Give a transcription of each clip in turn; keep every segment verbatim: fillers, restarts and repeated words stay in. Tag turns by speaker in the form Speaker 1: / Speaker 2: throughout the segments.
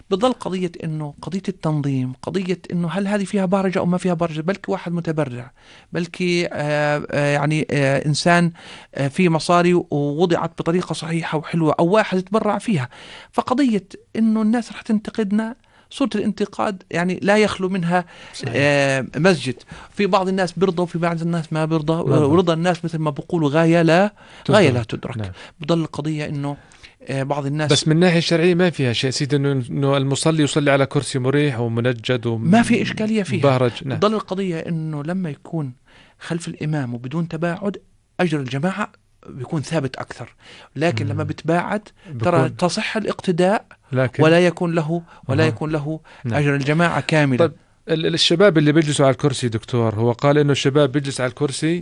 Speaker 1: بضل قضية إنه قضية التنظيم، قضية إنه هل هذه فيها بهرجة أو ما فيها بهرجة، بلكي واحد متبرع، بلكي آه آه يعني آه إنسان آه في مصاري ووضعت بطريقة صحيحة وحلوة، أو واحد يتبرع فيها. فقضية إنه الناس رح تنتقدنا، صورة الانتقاد يعني لا يخلو منها آه مسجد. في بعض الناس بيرضى وفي بعض الناس ما بيرضى، ورضا الناس مثل ما بقولوا غاية لا غاية لا تدرك. نعم. بضل القضية إنه بعض الناس
Speaker 2: بس من الناحية الشرعية ما فيها شيء سيد، إنه المصلي يصلي على كرسي مريح ومنجد
Speaker 1: وما في إشكالية فيها.
Speaker 2: نعم.
Speaker 1: بضل القضية إنه لما يكون خلف الإمام وبدون تباعد أجر الجماعة بيكون ثابت أكثر، لكن مم. لما بتباعد ترى تصح الاقتداء لكن ولا يكون له ولا أه. يكون له نعم. أجر الجماعة كاملا.
Speaker 2: طيب الشباب اللي بيجلسوا على الكرسي دكتور، هو قال إنه الشباب بيجلس على الكرسي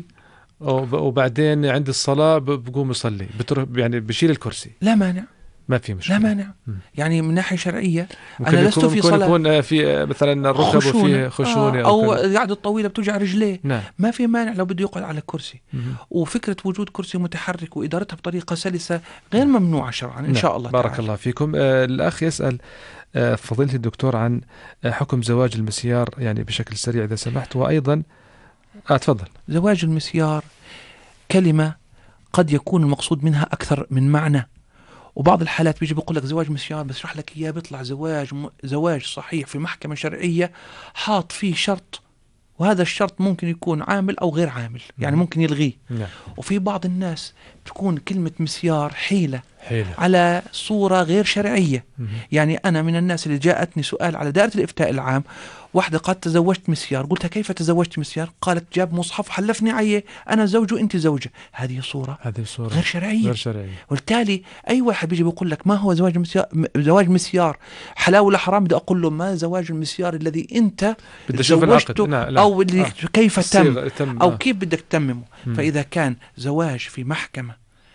Speaker 2: وبعدين عند الصلاة بقوم يصلي، بتروح يعني بشيل الكرسي.
Speaker 1: لا مانع،
Speaker 2: ما في مشكلة،
Speaker 1: لا مانع. يعني من ناحية شرعية
Speaker 2: أنا لست في صلاة يكون في مثلا الركب وفيه خشونة
Speaker 1: آه أو القعدة الطويلة بتوجع رجليه.
Speaker 2: نعم.
Speaker 1: ما في مانع لو بده يقعد على كرسي. مم. وفكرة وجود كرسي متحرك وإدارتها بطريقة سلسة غير ممنوعة شرعا إن نعم. شاء الله
Speaker 2: بارك
Speaker 1: تعالى.
Speaker 2: الله فيكم. آه الأخ يسأل آه فضيلة الدكتور عن آه حكم زواج المسيار يعني بشكل سريع إذا سمحت. وأيضا آه تفضل.
Speaker 1: زواج المسيار كلمة قد يكون المقصود منها أكثر من معنى، وبعض الحالات بيجي بيقول لك زواج مسيار بس يشرح لك إياه بيطلع زواج م... زواج صحيح في محكمة شرعية حاط فيه شرط، وهذا الشرط ممكن يكون عامل أو غير عامل، يعني ممكن يلغيه. نعم. وفي بعض الناس تكون كلمة مسيار حيلة, حيلة. على صورة غير شرعية. مم. يعني أنا من الناس اللي جاءتني سؤال على دائرة الإفتاء العام، واحدة قالت تزوجت مسيار، قلتها كيف تزوجت مسيار؟ قالت جاب مصحف حلفني عليه أنا زوجه وأنت زوجة. هذه صورة,
Speaker 2: هذه صورة
Speaker 1: غير شرعية.
Speaker 2: غير شرعية.
Speaker 1: وبالتالي أي واحد بيجي بيقول لك ما هو زواج مسيار، زواج مسيار حلال ولا حرام، بدي أقول له ما زواج المسيار الذي أنت زوجته لا. أو اللي آه. كيف تم, تم أو آه. كيف بدك تتممه. فإذا كان زواج في محكمة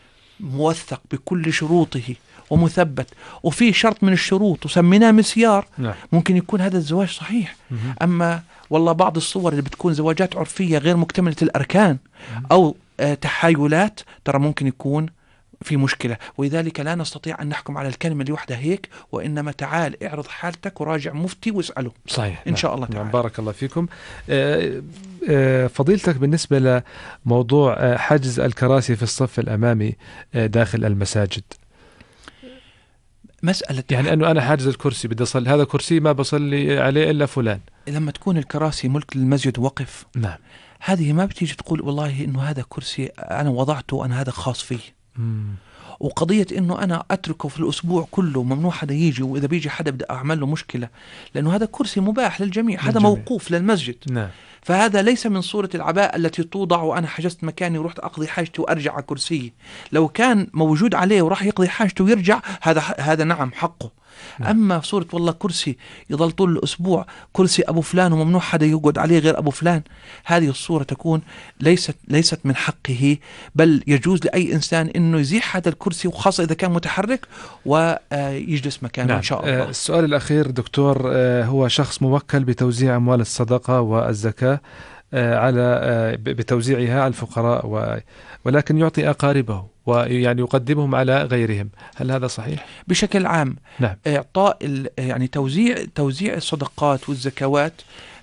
Speaker 1: موثق بكل شروطه ومثبت وفي شرط من الشروط وسميناه مسيار، نعم. ممكن يكون هذا الزواج صحيح. مم. أما والله بعض الصور اللي بتكون زواجات عرفية غير مكتملة الأركان مم. أو آه تحايلات، ترى ممكن يكون في مشكلة. ولذلك لا نستطيع أن نحكم على الكلمة اللي وحدها هيك، وإنما تعال اعرض حالتك وراجع مفتي واسأله.
Speaker 2: صحيح.
Speaker 1: إن نعم. شاء الله تعالى.
Speaker 2: نعم. بارك الله فيكم. آه آه فضيلتك بالنسبة لموضوع آه حجز الكراسي في الصف الأمامي آه داخل المساجد،
Speaker 1: مسألة
Speaker 2: يعني أنه أنا حاجز الكرسي بدي أصلي، هذا كرسي ما بصلي عليه إلا فلان.
Speaker 1: لما تكون الكراسي ملك للمسجد وقف،
Speaker 2: نعم.
Speaker 1: هذه ما بتيجي تقول والله إنه هذا كرسي أنا وضعته أنا هذا خاص فيه. مم. وقضية إنه أنا أتركه في الأسبوع كله ممنوع حدا يجي، وإذا بيجي حدا بدي أعمل له مشكلة، لأنه هذا كرسي مباح للجميع، هذا موقوف للمسجد. نعم. فهذا ليس من صورة العباءة التي توضع وأنا حجزت مكاني ورحت أقضي حاجتي وأرجع على كرسي. لو كان موجود عليه وراح يقضي حاجته ويرجع، هذا هذا نعم حقه. نعم. أما صورة والله كرسي يظل طول الأسبوع كرسي أبو فلان وممنوع حدا يقعد عليه غير أبو فلان، هذه الصورة تكون ليست ليست من حقه، بل يجوز لأي إنسان إنه يزيح هذا الكرسي، وخاصة إذا كان متحرك، ويجلس مكانه. نعم. إن شاء الله.
Speaker 2: السؤال الأخير دكتور، هو شخص موكل بتوزيع أموال الصدقة والزكاة على بتوزيعها على الفقراء، ولكن يعطي أقاربه ويعني يقدمهم على غيرهم، هل هذا صحيح؟
Speaker 1: بشكل عام
Speaker 2: نعم.
Speaker 1: إعطاء يعني توزيع توزيع الصدقات والزكوات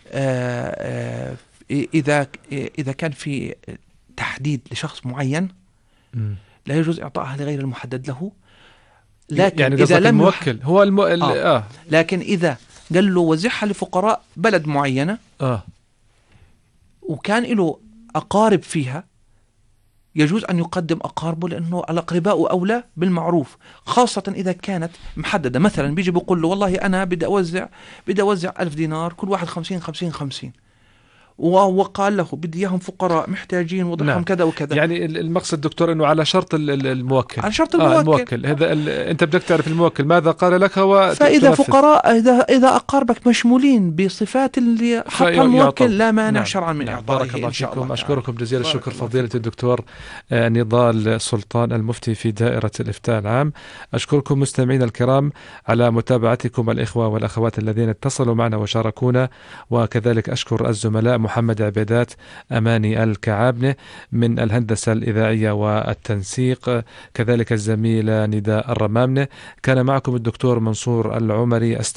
Speaker 1: إذا إذا كان في تحديد لشخص معين م. لا يجوز إعطائها لغير المحدد له.
Speaker 2: لكن يعني إذا لم الموكل هو الم...
Speaker 1: آه. آه. لكن إذا قال له وزعها لفقراء بلد معينة آه. وكان له أقارب فيها، يجوز أن يقدم أقاربه، لأنه الأقرباء أولى بالمعروف، خاصة إذا كانت محددة. مثلا بيجي بيقول له والله أنا بدي أوزع بدي أوزع ألف دينار، كل واحد خمسين خمسين خمسين، وقال له بدي إياهم فقراء محتاجين وضعهم نعم. كذا وكذا.
Speaker 2: يعني المقصد دكتور أنه على شرط الموكل،
Speaker 1: على شرط الموكل,
Speaker 2: آه الموكل. هذا أنت بدك تعرف الموكل ماذا قال لك هو.
Speaker 1: فإذا فقراء إذا إذا أقاربك مشمولين بصفات اللي حطها الموكل لا مانع نعم. شرعا من
Speaker 2: نعم.
Speaker 1: إعطائه.
Speaker 2: بارك الله فيكم. أشكركم جزيل الشكر فضيلة الدكتور نضال سلطان المفتي في دائرة الإفتاء العام. أشكركم مستمعين الكرام على متابعتكم، الإخوة والأخوات الذين اتصلوا معنا وشاركونا، وكذلك أشكر الزملاء محمد عبيدات، أماني الكعابنة من الهندسة الإذاعية والتنسيق، كذلك الزميلة نداء الرمامنة. كان معكم الدكتور منصور العمري.